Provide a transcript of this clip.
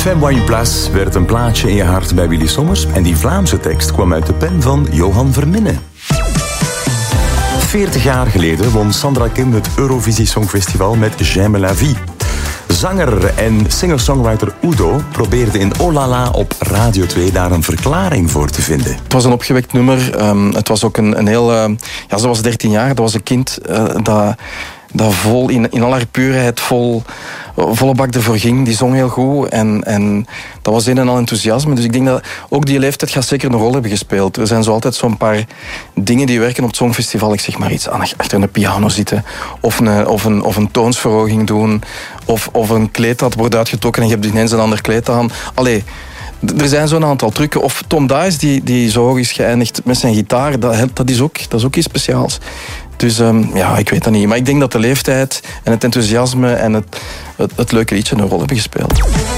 Fais-moi une place werd een plaatje in je hart bij Willy Sommers. En die Vlaamse tekst kwam uit de pen van Johan Verminne. 40 jaar geleden won Sandra Kim het Eurovisie Songfestival met J'aime la vie. Zanger en singer-songwriter Udo probeerde in Oh La La op Radio 2 daar een verklaring voor te vinden. Het was een opgewekt nummer. Het was ook een heel... ze was 13 jaar, dat was een kind dat vol, in al haar puurheid, volle bak ervoor ging. Die zong heel goed en dat was een en al enthousiasme. Dus ik denk dat ook die leeftijd gaat zeker een rol hebben gespeeld. Er zijn zo altijd zo'n paar dingen die werken op het Songfestival. Ik zeg maar iets, achter een piano zitten of een toonsverhoging doen of een kleed dat wordt uitgetrokken en je hebt ineens een ander kleed aan. Allee, er zijn zo'n aantal trucken. Of Tom Dice, die zo hoog is geëindigd met zijn gitaar, dat is ook iets speciaals. Dus ik weet dat niet. Maar ik denk dat de leeftijd en het enthousiasme en het leuke liedje een rol hebben gespeeld.